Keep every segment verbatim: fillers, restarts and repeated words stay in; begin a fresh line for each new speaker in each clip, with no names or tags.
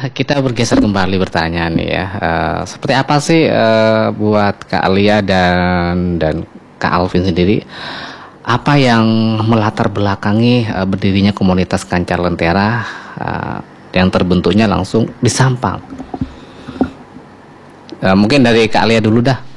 kita bergeser kembali bertanya nih ya. Uh, seperti apa sih uh, buat Kak Alia dan dan Kak Alvin sendiri, apa yang melatar belakangi uh, berdirinya komunitas Kancar Lentera uh, yang terbentuknya langsung di Sampang? Uh, mungkin dari Kak Alia dulu dah.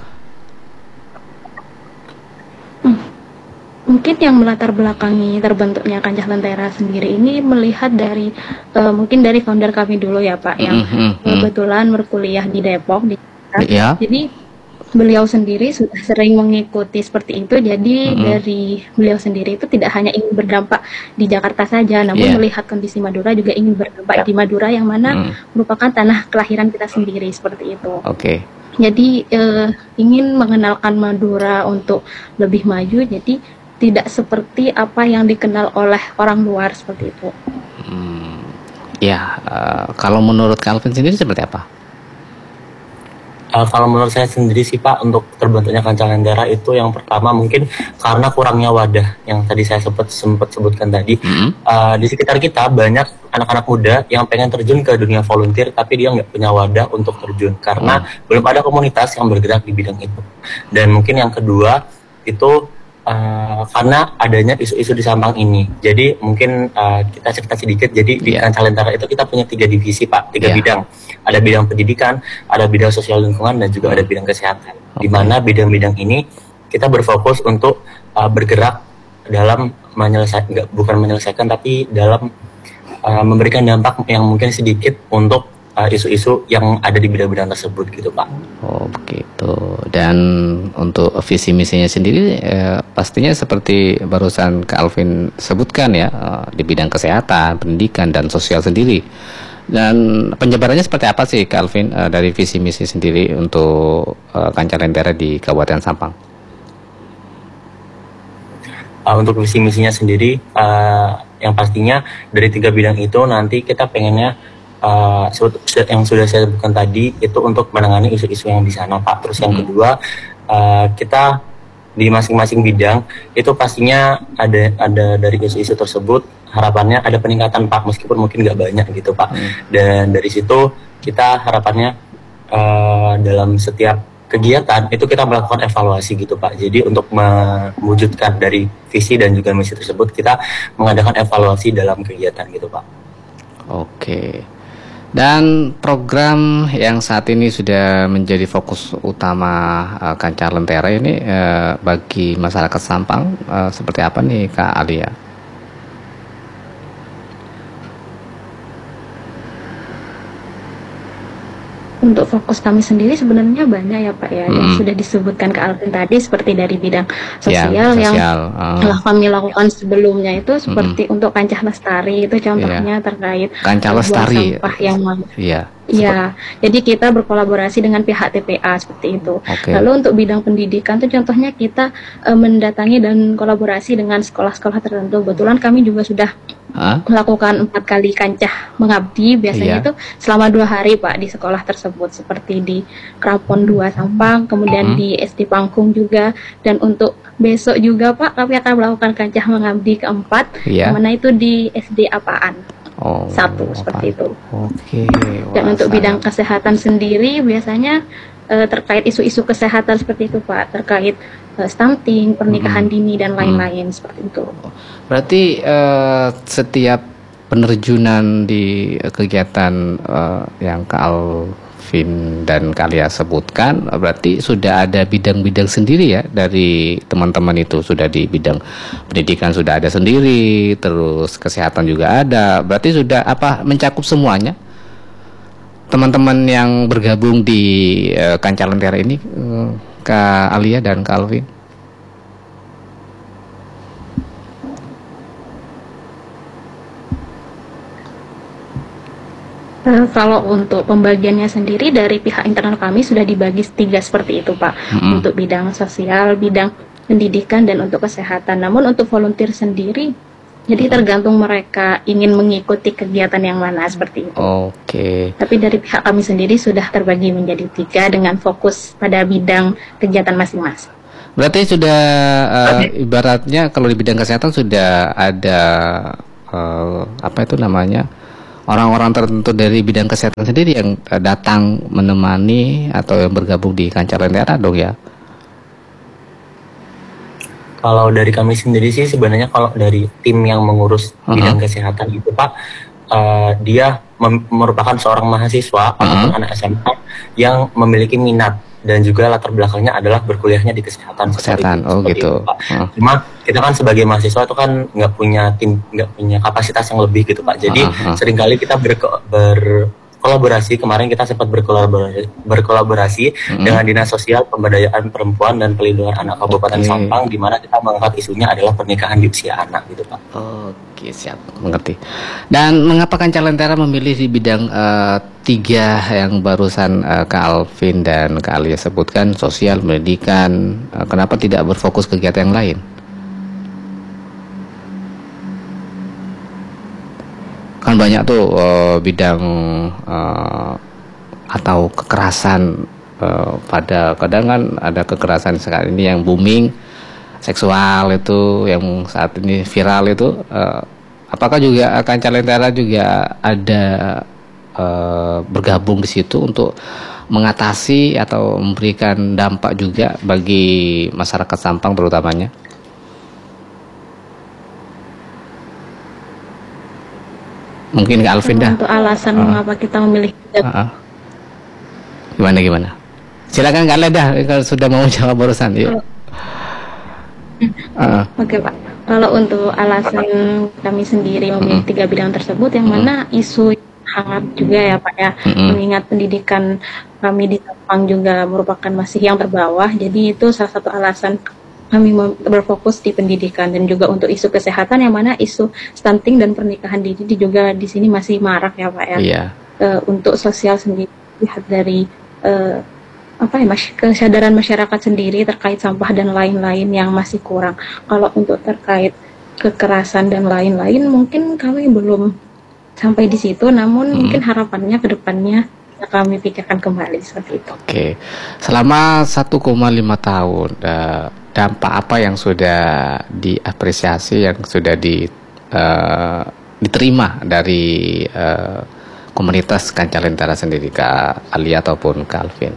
Mungkin yang melatar belakangi terbentuknya Kancar Lentera sendiri ini melihat dari uh, mungkin dari founder kami dulu ya Pak, yang mm-hmm. kebetulan berkuliah di Depok di yeah. Jadi beliau sendiri sudah sering mengikuti seperti itu. Jadi mm-hmm. dari beliau sendiri itu tidak hanya ingin berdampak di Jakarta saja, namun yeah. melihat kondisi Madura juga ingin berdampak yeah. di Madura yang mana mm. merupakan tanah kelahiran kita sendiri seperti itu.
Oke. Okay.
Jadi uh, ingin mengenalkan Madura untuk lebih maju. Jadi tidak seperti apa yang dikenal oleh orang luar seperti itu.
Hmm, ya, uh, kalau menurut Calvin sendiri seperti apa?
Uh, kalau menurut saya sendiri sih Pak, untuk terbentuknya Kancar Lentera itu yang pertama mungkin karena kurangnya wadah yang tadi saya sempat sempat sebutkan tadi. Hmm. Uh, di sekitar kita banyak anak-anak muda yang pengen terjun ke dunia volunteer, tapi dia nggak punya wadah untuk terjun karena hmm. belum ada komunitas yang bergerak di bidang itu. Dan mungkin yang kedua itu Uh, karena adanya isu-isu di Sampang ini. Jadi mungkin uh, kita cerita sedikit. Jadi di yeah. Kancar Lentera itu kita punya tiga divisi Pak, tiga yeah. bidang. Ada bidang pendidikan, ada bidang sosial lingkungan, dan juga ada bidang kesehatan. Okay. Di mana bidang-bidang ini kita berfokus untuk uh, bergerak dalam menyelesaikan, enggak, bukan menyelesaikan, tapi dalam uh, memberikan dampak yang mungkin sedikit untuk Uh, isu-isu yang ada di bidang-bidang tersebut gitu Pak.
Oh begitu. Dan untuk visi misinya sendiri eh, pastinya seperti barusan Kak Alvin sebutkan ya, eh, di bidang kesehatan, pendidikan dan sosial sendiri. Dan penyebarannya seperti apa sih Kak Alvin eh, dari visi misi sendiri untuk eh, Kancar Lentera di Kabupaten Sampang?
Uh, untuk visi misinya sendiri, uh, yang pastinya dari tiga bidang itu nanti kita pengennya Uh, yang sudah saya sebutkan tadi itu untuk menangani isu-isu yang di sana Pak. Terus yang kedua, uh, kita di masing-masing bidang itu pastinya ada ada dari isu-isu tersebut harapannya ada peningkatan Pak, meskipun mungkin nggak banyak gitu Pak. Hmm. Dan dari situ kita harapannya uh, dalam setiap kegiatan itu kita melakukan evaluasi gitu Pak. Jadi untuk mewujudkan dari visi dan juga misi tersebut kita mengadakan evaluasi dalam kegiatan gitu Pak.
Oke. Dan program yang saat ini sudah menjadi fokus utama uh, Kancar Lentera ini uh, bagi masyarakat Sampang uh, seperti apa nih Kak Alia?
Untuk fokus kami sendiri sebenarnya banyak ya Pak ya, hmm. yang sudah disebutkan Kak Alvin tadi, seperti dari bidang sosial, ya, sosial yang uh. telah kami lakukan sebelumnya itu seperti hmm. untuk Kancar Lestari itu contohnya ya. Terkait
Kancar Lestari
sampah yang
iya.
Iya, jadi kita berkolaborasi dengan pihak T P A seperti itu. Okay. Lalu untuk bidang pendidikan itu contohnya kita e, mendatangi dan kolaborasi dengan sekolah-sekolah tertentu. Kebetulan kami juga sudah huh? melakukan empat kali kancah mengabdi, biasanya yeah. itu selama dua hari Pak di sekolah tersebut, seperti di Krapon dua Sampang, kemudian mm-hmm. di S D Pangkung juga, dan untuk besok juga Pak kami akan melakukan kancah mengabdi keempat, yeah. mana itu di S D Apaan. Oh, satu seperti itu.
Oke.
Dan untuk bidang kesehatan sendiri biasanya e, terkait isu-isu kesehatan seperti itu Pak, terkait e, stunting, pernikahan hmm. dini dan lain-lain hmm. seperti itu.
Berarti e, setiap penerjunan di kegiatan e, yang Kak Alvin dan Kak Alia sebutkan, berarti sudah ada bidang-bidang sendiri ya dari teman-teman itu. Sudah di bidang pendidikan sudah ada sendiri, terus kesehatan juga ada. Berarti sudah apa mencakup semuanya teman-teman yang bergabung di uh, Kancar Lentera ini, uh, Kak Alia dan Kak Alvin?
Kalau untuk pembagiannya sendiri dari pihak internal kami sudah dibagi tiga seperti itu Pak, mm-hmm. untuk bidang sosial, bidang pendidikan, dan untuk kesehatan. Namun untuk volunteer sendiri, jadi tergantung mereka ingin mengikuti kegiatan yang mana seperti itu.
Oke. Okay.
Tapi dari pihak kami sendiri sudah terbagi menjadi tiga dengan fokus pada bidang kegiatan masing-masing.
Berarti sudah uh, ibaratnya kalau di bidang kesehatan sudah ada uh, apa itu namanya? orang-orang tertentu dari bidang kesehatan sendiri yang uh, datang menemani atau yang bergabung di Kancah Lentera dong ya?
Kalau dari kami sendiri sih sebenarnya kalau dari tim yang mengurus uh-huh. bidang kesehatan itu Pak, uh, dia mem- merupakan seorang mahasiswa uh-huh. ataupun anak S M A yang memiliki minat dan juga latar belakangnya adalah berkuliahnya di kesehatan.
Kesehatan,
itu,
oh gitu.
Itu, Pak. Uh. Cuma kita kan sebagai mahasiswa itu kan nggak punya tim, nggak punya kapasitas yang lebih gitu Pak. Jadi uh-huh. seringkali kita berko- ber kolaborasi, kemarin kita sempat berkolaborasi, berkolaborasi mm-hmm. dengan Dinas Sosial Pemberdayaan Perempuan dan Pelindungan Anak Kabupaten okay. Sampang, di mana kita mengangkat isunya adalah pernikahan di usia anak gitu Pak.
Oke, siap, mengerti. Dan mengapa Kancah Lentera memilih di bidang uh, tiga yang barusan uh, Kak Alvin dan Kak Alia sebutkan, sosial, pendidikan, uh, kenapa tidak berfokus kegiatan yang lain? Kan banyak tuh uh, bidang uh, atau kekerasan uh, pada kadang kan ada kekerasan sekarang ini yang booming seksual itu yang saat ini viral itu uh, apakah juga Kancah Lentera juga ada uh, bergabung di situ untuk mengatasi atau memberikan dampak juga bagi masyarakat Sampang terutamanya? Mungkin Kak Alvin dah.
Untuk alasan uh. mengapa kita memilih
uh-uh. Gimana gimana? Silakan Kak Alia dah kalau sudah mau jawab barusan. Yuk.
uh. Oke Pak. Kalau untuk alasan kami sendiri memilih uh-uh. tiga bidang tersebut, yang mana uh-uh. isu hangat juga ya Pak ya, uh-uh. mengingat pendidikan kami di Sampang juga merupakan masih yang terbawah, jadi itu salah satu alasan kami berfokus di pendidikan dan juga untuk isu kesehatan, yang mana isu stunting dan pernikahan dini juga di sini masih marak ya Pak ya.
Iya.
Uh, untuk sosial sendiri lihat dari uh, apa ya mas kesadaran masyarakat sendiri terkait sampah dan lain-lain yang masih kurang. Kalau untuk terkait kekerasan dan lain-lain mungkin kami belum sampai di situ, namun hmm. mungkin harapannya ke depannya kami pikirkan kembali seperti itu.
Oke, selama satu koma lima tahun uh, dampak apa yang sudah diapresiasi, yang sudah di, uh, diterima dari uh, komunitas Kancah Lentera sendiri, Kak Alia ataupun Kak Alvin?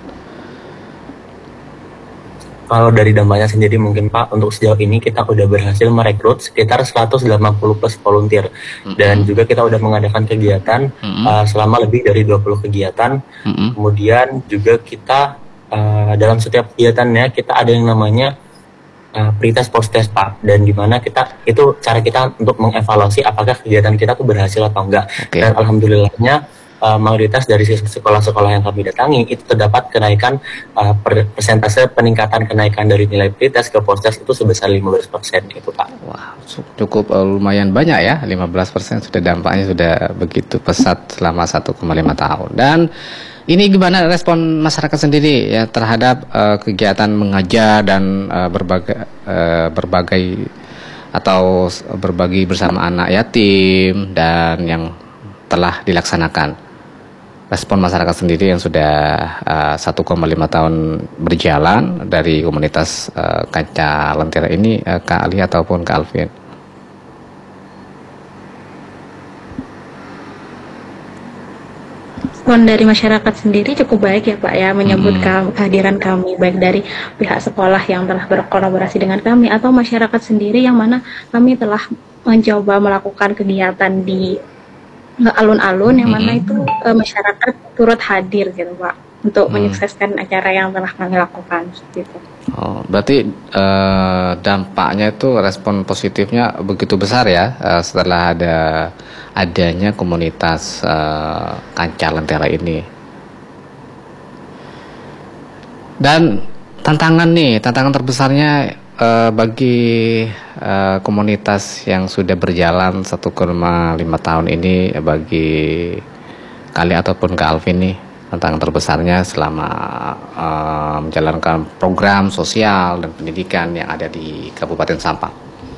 Kalau dari dampaknya sendiri mungkin Pak, untuk sejauh ini kita udah berhasil merekrut sekitar seratus delapan puluh plus volunteer, mm-hmm. dan juga kita udah mengadakan kegiatan mm-hmm. uh, selama lebih dari dua puluh kegiatan. Mm-hmm. Kemudian juga kita uh, dalam setiap kegiatannya kita ada yang namanya uh, pretest post test Pak, dan dimana kita itu cara kita untuk mengevaluasi apakah kegiatan kita tuh berhasil atau enggak. Okay. Dan alhamdulillahnya Uh, mayoritas dari sekolah-sekolah yang kami datangi itu terdapat kenaikan uh, per, persentase peningkatan kenaikan dari nilai pretest ke post-test itu sebesar lima belas persen itu Pak.
Wah, cukup uh, lumayan banyak ya, lima belas persen sudah, dampaknya sudah begitu pesat selama satu koma lima tahun. Dan ini gimana respon masyarakat sendiri ya terhadap uh, kegiatan mengajar dan uh, berbagai uh, berbagai atau berbagi bersama anak yatim dan yang telah dilaksanakan? Respon masyarakat sendiri yang sudah uh, satu koma lima tahun berjalan dari komunitas uh, Kancah Lentera ini, uh, Kak Alia ataupun Kak Alvin?
Respon dari masyarakat sendiri cukup baik ya Pak ya, menyambut hmm. kehadiran kami, baik dari pihak sekolah yang telah berkolaborasi dengan kami atau masyarakat sendiri yang mana kami telah mencoba melakukan kegiatan di alun-alun yang mana mm-hmm. itu uh, masyarakat turut hadir gitu Pak untuk mm. menyukseskan acara yang telah kami lakukan seperti itu.
Oh, berarti uh, dampaknya itu respon positifnya begitu besar ya uh, setelah ada adanya komunitas uh, Kancah Lentera ini. Dan tantangan nih, tantangan terbesarnya Uh, bagi uh, komunitas yang sudah berjalan satu koma lima tahun ini, bagi Kali ataupun Kak Alvin nih, tantangan terbesarnya selama uh, menjalankan program sosial dan pendidikan yang ada di Kabupaten Sampang.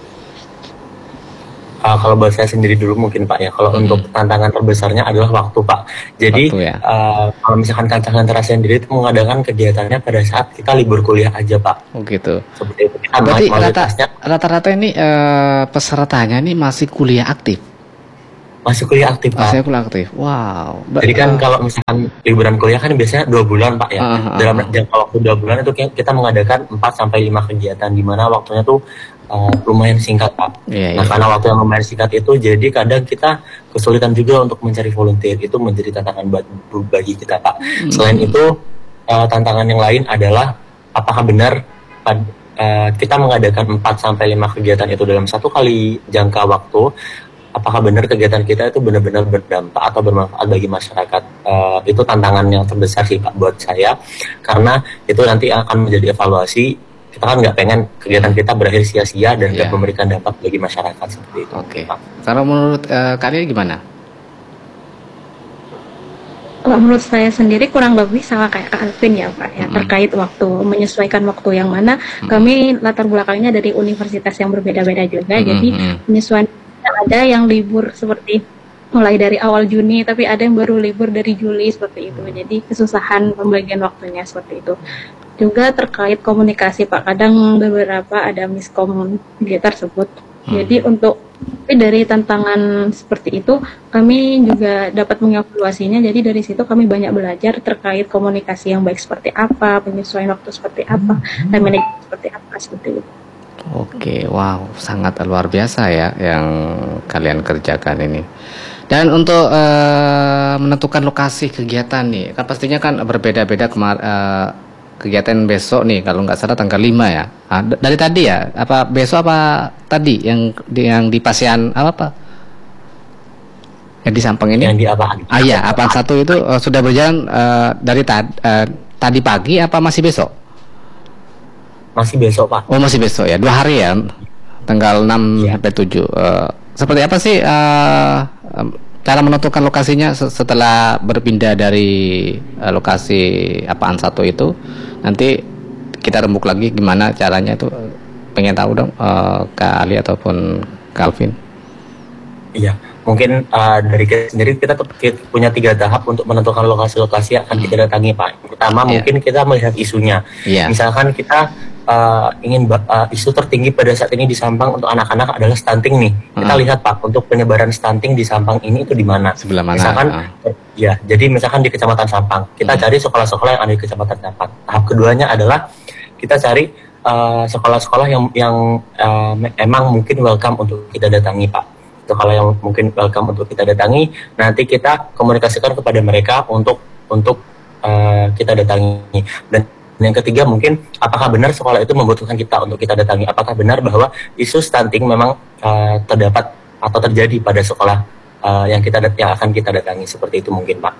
Uh, kalau buat saya sendiri dulu mungkin Pak ya, kalau hmm. untuk tantangan terbesarnya adalah waktu Pak. Jadi waktu, ya? uh, kalau misalkan Kancah Lentera sendiri itu mengadakan kegiatannya pada saat kita libur kuliah aja Pak.
Oh gitu.
Seperti itu. Kita
berarti rata, rata-rata ini uh, pesertanya ini masih kuliah aktif?
Masih kuliah aktif, Pak.
Masih kuliah aktif. Wow.
Jadi kan uh, kalau misalkan liburan kuliah kan biasanya dua bulan, Pak ya. Uh, uh, Dalam jangka waktu dua bulan itu kita mengadakan empat sampai lima kegiatan di mana waktunya tuh uh, lumayan singkat, Pak. Yeah, nah, yeah. Karena waktu yang lumayan singkat itu jadi kadang kita kesulitan juga untuk mencari volunteer. Itu menjadi tantangan bagi kita, Pak. Hmm. Selain itu uh, tantangan yang lain adalah apakah benar pad, uh, kita mengadakan empat sampai lima kegiatan itu dalam satu kali jangka waktu, apakah benar kegiatan kita itu benar-benar berdampak atau bermanfaat bagi masyarakat. Uh, itu tantangan yang terbesar sih, Pak, buat saya, karena itu nanti akan menjadi evaluasi. Kita kan nggak pengen kegiatan kita berakhir sia-sia dan nggak yeah. memberikan dampak bagi masyarakat seperti itu.
Oke. Okay. Kalau menurut uh, kalian gimana?
Kalau menurut saya sendiri kurang lebih sama kayak Kak Alvin ya, Pak ya, hmm. terkait waktu, menyesuaikan waktu yang mana. Hmm. Kami latar belakangnya dari universitas yang berbeda-beda juga, hmm. jadi penyesuaian ada yang libur seperti mulai dari awal Juni, tapi ada yang baru libur dari Juli seperti itu. Jadi kesusahan pembagian waktunya seperti itu. Juga terkait komunikasi, Pak, kadang beberapa ada miskom tersebut. Hmm. Jadi untuk tapi dari tantangan seperti itu kami juga dapat mengevaluasinya. Jadi dari situ kami banyak belajar terkait komunikasi yang baik seperti apa, penyesuaian waktu seperti apa, time management seperti apa seperti itu.
Oke, wow, sangat luar biasa ya yang kalian kerjakan ini. Dan untuk uh, menentukan lokasi kegiatan nih, kan pastinya kan berbeda-beda kemar uh, kegiatan besok nih, kalau nggak salah tanggal lima ya. Nah, dari tadi ya, apa besok apa tadi yang yang di Pasian apa apa? Yang di Sampang ini?
Yang di apa?
Ah iya, Apaan satu itu uh, sudah berjalan uh, dari tad uh, tadi pagi apa masih besok?
Masih besok, Pak.
Oh, masih besok ya. Dua hari ya. Tanggal enam yeah. sampai tujuh. Uh, seperti apa sih uh, cara menentukan lokasinya setelah berpindah dari uh, lokasi Apaan satu itu? Nanti kita rembuk lagi gimana caranya itu. Pengen tahu dong uh, Kak Ali ataupun Kak Alvin.
Iya. Mungkin uh, dari kita sendiri kita, kita punya tiga tahap untuk menentukan lokasi-lokasi yang akan hmm. kita datangi, Pak. Pertama yeah. mungkin kita melihat isunya. Yeah. Misalkan kita Uh, ingin uh, isu tertinggi pada saat ini di Sampang untuk anak-anak adalah stunting nih. Kita uh. lihat, Pak, untuk penyebaran stunting di Sampang ini itu di mana?
Sebelah mana?
Misalkan,
uh.
ya, jadi misalkan di Kecamatan Sampang, kita uh. cari sekolah-sekolah yang ada di Kecamatan Sampang. Tahap keduanya adalah kita cari uh, sekolah-sekolah yang yang uh, emang mungkin welcome untuk kita datangi, Pak. Itu kalau yang mungkin welcome untuk kita datangi, nanti kita komunikasikan kepada mereka untuk untuk uh, kita datangi. Dan yang ketiga mungkin apakah benar sekolah itu membutuhkan kita untuk kita datangi, apakah benar bahwa isu stunting memang uh, terdapat atau terjadi pada sekolah uh, yang kita yang akan kita datangi, seperti itu mungkin, Pak.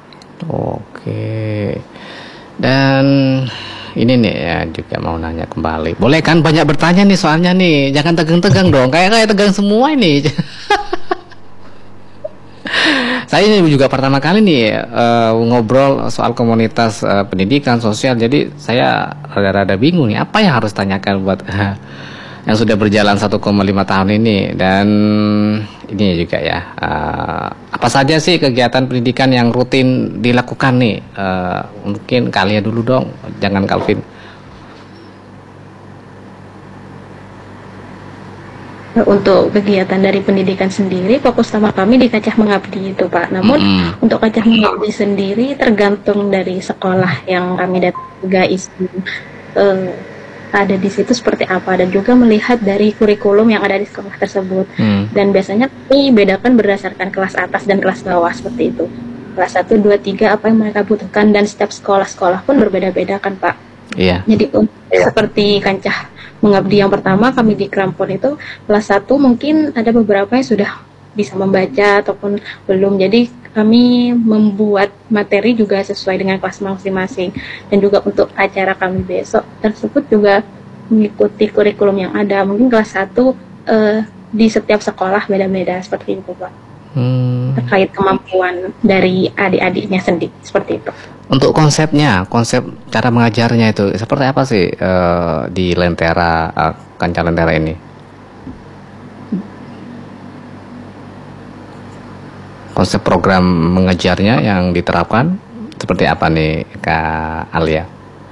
Oke. Dan ini nih ya juga mau nanya kembali. Boleh kan banyak bertanya nih soalnya nih, jangan tegang-tegang dong. Kayak kayak tegang semua ini. Saya ini juga pertama kali nih uh, ngobrol soal komunitas uh, pendidikan sosial, jadi saya rada-rada bingung nih apa yang harus tanyakan buat uh, yang sudah berjalan satu koma lima tahun ini. Dan ini juga ya, uh, apa saja sih kegiatan pendidikan yang rutin dilakukan nih? Uh, mungkin kalian dulu dong, jangan Calvin.
Untuk kegiatan dari pendidikan sendiri, fokus utama kami di Kacah Mengabdi itu, Pak. Namun mm-hmm. untuk Kacah Mengabdi sendiri tergantung dari sekolah yang kami datang, isu uh, ada di situ seperti apa, dan juga melihat dari kurikulum yang ada di sekolah tersebut. Mm. Dan biasanya kami bedakan berdasarkan kelas atas dan kelas bawah seperti itu. Kelas satu, dua, tiga apa yang mereka butuhkan, dan setiap sekolah-sekolah pun berbeda-beda kan, Pak.
Iya. Yeah.
Jadi untuk yeah. seperti Kancah Mengabdi yang pertama kami di Krampon itu kelas satu mungkin ada beberapa yang sudah bisa membaca ataupun belum, jadi kami membuat materi juga sesuai dengan kelas masing-masing. Dan juga untuk acara kami besok tersebut juga mengikuti kurikulum yang ada. Mungkin kelas satu eh, di setiap sekolah beda-beda seperti itu, Pak. Hmm. Terkait kemampuan dari adik-adiknya sendiri seperti itu.
Untuk konsepnya, konsep cara mengajarnya itu seperti apa sih uh, di Lentera, uh, Kancah Lentera ini? Konsep program mengajarnya yang diterapkan seperti apa nih, Kak Alia?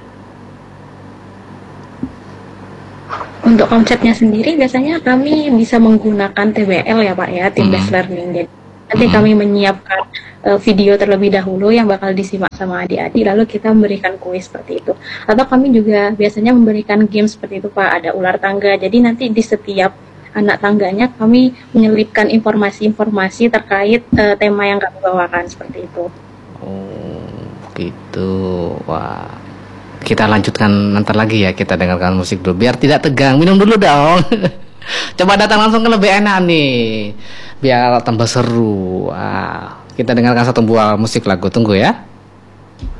Untuk konsepnya sendiri biasanya kami bisa menggunakan T B L ya, Pak ya, team based hmm. learning. Jadi Nanti hmm. kami menyiapkan uh, video terlebih dahulu yang bakal disimak sama adik-adik, lalu kita memberikan kuis seperti itu. Atau kami juga biasanya memberikan game seperti itu Pak, ada ular tangga. Jadi nanti di setiap anak tangganya kami menyelipkan informasi-informasi terkait uh, tema yang kami bawakan seperti itu.
Oh, gitu. Wah. Kita lanjutkan nanti lagi ya, kita dengarkan musik dulu biar tidak tegang. Minum dulu dong. Coba datang langsung ke lebih enak nih, biar tambah seru. Wah, kita dengarkan satu buah musik lagu. Tunggu ya.